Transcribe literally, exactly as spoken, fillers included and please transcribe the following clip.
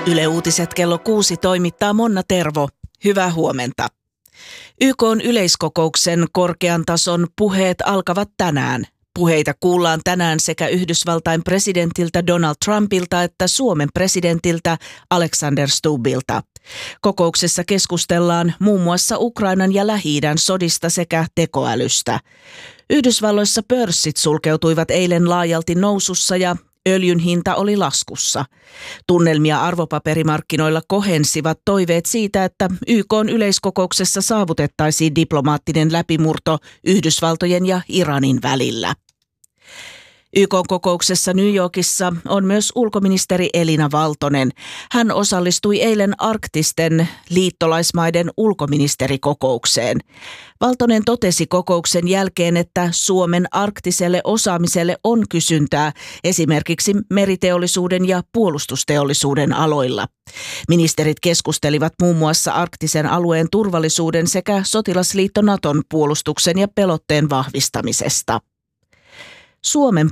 Yle Uutiset kello kuusi toimittaa Monna Tervo. Hyvää huomenta. Y K:n yleiskokouksen korkean tason puheet alkavat tänään. Puheita kuullaan tänään sekä Yhdysvaltain presidentiltä Donald Trumpilta että Suomen presidentiltä Alexander Stubbilta. Kokouksessa keskustellaan muun muassa Ukrainan ja Lähi-idän sodista sekä tekoälystä. Yhdysvalloissa pörssit sulkeutuivat eilen laajalti nousussa ja öljyn hinta oli laskussa. Tunnelmia arvopaperimarkkinoilla kohensivat toiveet siitä, että Y K:n yleiskokouksessa saavutettaisiin diplomaattinen läpimurto Yhdysvaltojen ja Iranin välillä. Y K:n kokouksessa New Yorkissa on myös ulkoministeri Elina Valtonen. Hän osallistui eilen arktisten liittolaismaiden ulkoministerikokoukseen. Valtonen totesi kokouksen jälkeen, että Suomen arktiselle osaamiselle on kysyntää esimerkiksi meriteollisuuden ja puolustusteollisuuden aloilla. Ministerit keskustelivat muun muassa arktisen alueen turvallisuuden sekä sotilasliitto Naton puolustuksen ja pelotteen vahvistamisesta. Suomen